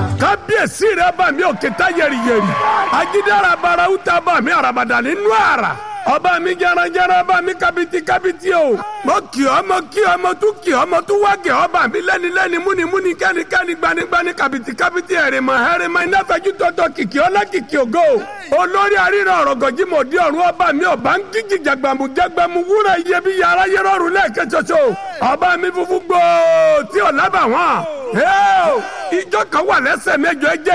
kábíyèsí rẹ̀ bá mi òkè tá yẹ̀rìyẹ̀rì ajídára bara uta bá mi àràbàdà nínú àrà ọba mi jarajara ọba mi kabiti o mo kì ọ́ mo tún kì ọ́ mo tún wá kì ọ́ ọba mi lẹ́ni múni kẹ́ni gbanigbani kabiti ẹ̀rìmọ̀ iná fẹ́jú tọ́tọ́ kìkì ọlá kìkì ògo olórí àríran ọ̀rọ̀gọ̀jì mọ̀ di ọ̀run ọba mi ọba ń kíkì jagbamu wúrà iyebíye aráyé rọrùn lẹ́ẹ̀kẹ́ ṣoṣo ọba mi funfun gbòó tí ò lábà wọ́n ìjọ kan wà lẹ́sẹ̀ mẹ́jọ ẹjẹ́